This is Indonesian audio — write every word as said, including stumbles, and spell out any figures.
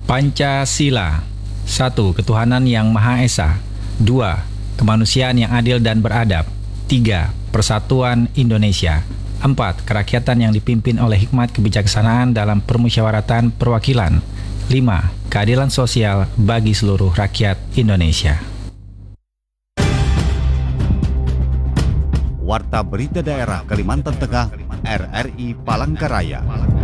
Pancasila. Satu. Ketuhanan yang Maha Esa. Dua. Kemanusiaan yang adil dan beradab. Tiga. Persatuan Indonesia. Empat. Kerakyatan yang dipimpin oleh hikmat kebijaksanaan dalam permusyawaratan perwakilan. Lima. Keadilan sosial bagi seluruh rakyat Indonesia. Warta Berita Daerah Kalimantan Tengah, R R I Palangkaraya.